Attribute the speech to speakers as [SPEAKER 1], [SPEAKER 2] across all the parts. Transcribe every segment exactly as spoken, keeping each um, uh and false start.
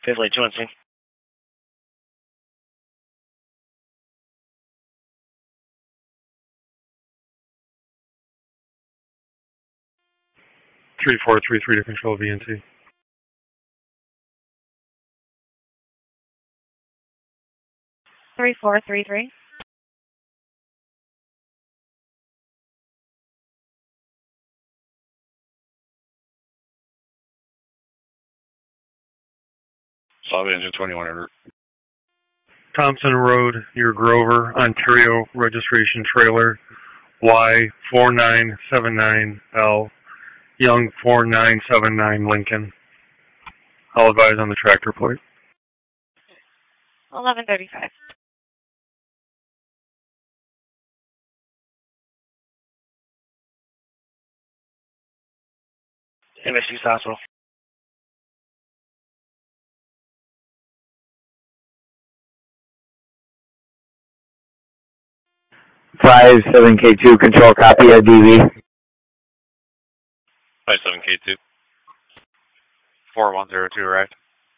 [SPEAKER 1] Fifthly, two one C.
[SPEAKER 2] three four three three to control V N T.
[SPEAKER 3] three four three three.
[SPEAKER 4] Solid engine twenty-one hundred.
[SPEAKER 2] Thompson Road, near Grover, Ontario registration trailer Y four nine seven nine L, Young four nine seven nine Lincoln. I'll advise on the tractor plate.
[SPEAKER 3] eleven thirty-five.
[SPEAKER 1] M S East Hospital.
[SPEAKER 5] five seven K two, control copy of D V.
[SPEAKER 4] five seven K two. four one zero two arrived.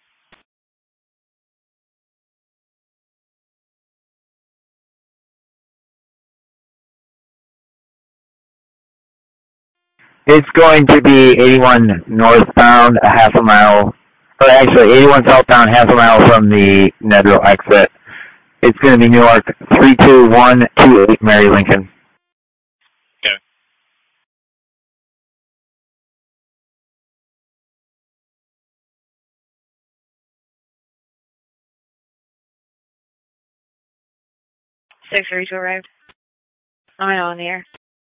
[SPEAKER 5] It's going to be eighty-one northbound, a half a mile, or actually eighty-one southbound, half a mile from the Nedrow exit. It's going to be Newark three two one two eight, Mary Lincoln.
[SPEAKER 4] Okay.
[SPEAKER 3] six three two arrived. I'm on the air.